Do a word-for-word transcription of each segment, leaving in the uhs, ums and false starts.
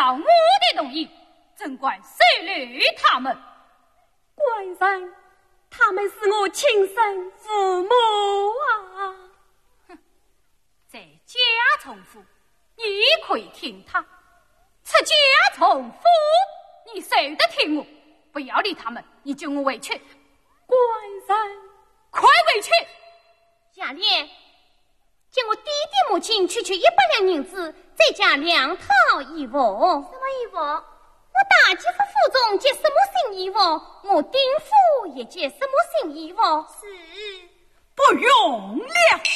到我的同意，怎管收留他们？ 官人，他们是我亲生父母啊！ 哼，在家从父，你可以听他；出家从父，你受得听我。不要理他们，你就我回去。 官人， 快回去！ 夏莲，叫我弟弟母亲区区一百两银子，再加两套衣服。 什么衣服？ 我大姐夫府中接什么新衣服，我丁夫也接什么新衣服。 是不用了。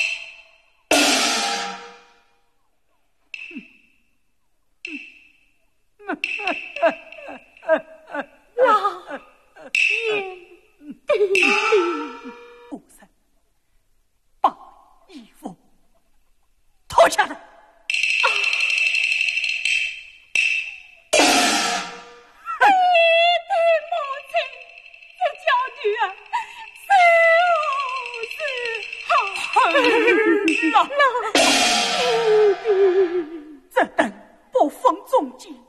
老天弟， 不是，把衣服脱下来。这等不分忠奸，